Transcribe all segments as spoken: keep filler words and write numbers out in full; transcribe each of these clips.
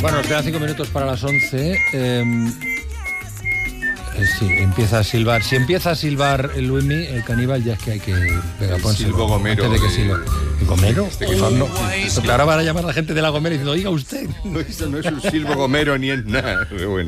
Bueno, nos quedan cinco minutos para las once. Eh, eh, sí, empieza a silbar. Si empieza a silbar el Luismi, el caníbal, ya es que hay que pegar el silbo Gomero. Antes de que silba. ¿El Gomero? Este que son, no. Ahora van a llamar a la gente de la Gomera diciendo, oiga usted. No, eso no es un silbo Gomero ni es nada. Pero bueno.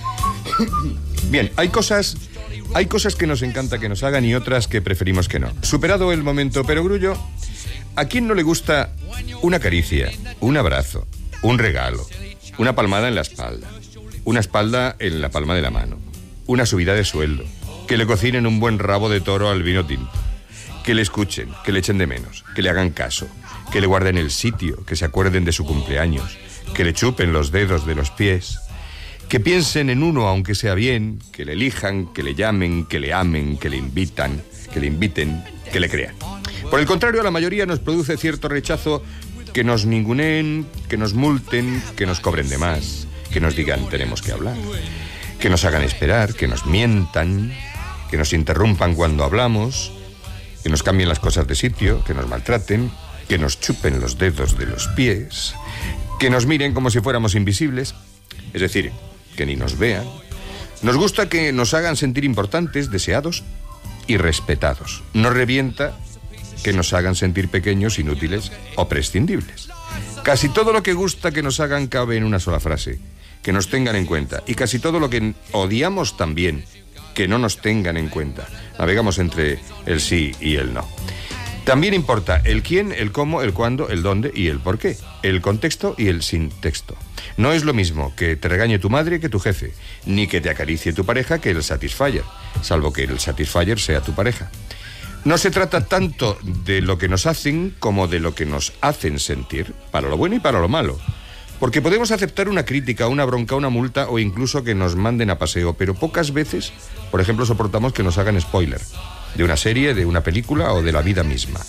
Bien, hay cosas... Hay cosas que nos encanta que nos hagan y otras que preferimos que no. Superado el momento perogrullo, ¿a quién no le gusta una caricia, un abrazo, un regalo, una palmada en la espalda, una espalda en la palma de la mano, una subida de sueldo, que le cocinen un buen rabo de toro al vino tinto, que le escuchen, que le echen de menos, que le hagan caso, que le guarden el sitio, que se acuerden de su cumpleaños, que le chupen los dedos de los pies, que piensen en uno aunque sea bien, que le elijan, que le llamen, que le amen, que le invitan, que le inviten, que le crean? Por el contrario, a la mayoría nos produce cierto rechazo que nos ninguneen, que nos multen, que nos cobren de más, que nos digan tenemos que hablar, que nos hagan esperar, que nos mientan, que nos interrumpan cuando hablamos, que nos cambien las cosas de sitio, que nos maltraten, que nos chupen los dedos de los pies, que nos miren como si fuéramos invisibles, es decir, que ni nos vean. Nos gusta que nos hagan sentir importantes, deseados y respetados. Nos revienta que nos hagan sentir pequeños, inútiles o prescindibles. Casi todo lo que gusta que nos hagan cabe en una sola frase: que nos tengan en cuenta. Y casi todo lo que odiamos también, que no nos tengan en cuenta. Navegamos entre el sí y el no. También importa el quién, el cómo, el cuándo, el dónde y el por qué. El contexto y el sin texto. No es lo mismo que te regañe tu madre que tu jefe, ni que te acaricie tu pareja que el Satisfyer, salvo que el Satisfyer sea tu pareja. No se trata tanto de lo que nos hacen como de lo que nos hacen sentir, para lo bueno y para lo malo. Porque podemos aceptar una crítica, una bronca, una multa o incluso que nos manden a paseo, pero pocas veces, por ejemplo, soportamos que nos hagan spoiler de una serie, de una película o de la vida misma.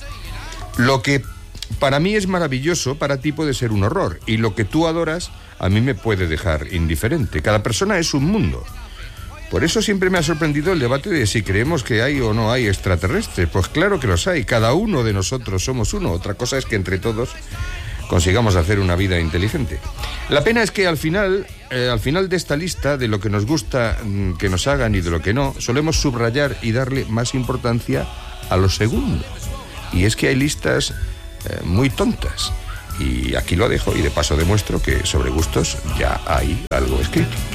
Lo que para mí es maravilloso, para ti puede ser un horror, y lo que tú adoras a mí me puede dejar indiferente. Cada persona es un mundo. Por eso siempre me ha sorprendido el debate de si creemos que hay o no hay extraterrestres. Pues claro que los hay, cada uno de nosotros somos uno. Otra cosa es que entre todos consigamos hacer una vida inteligente. La pena es que al final, eh, al final de esta lista de lo que nos gusta mm, que nos hagan y de lo que no, solemos subrayar y darle más importancia a lo segundo. Y es que hay listas eh, muy tontas. Y aquí lo dejo y de paso demuestro que sobre gustos ya hay algo escrito.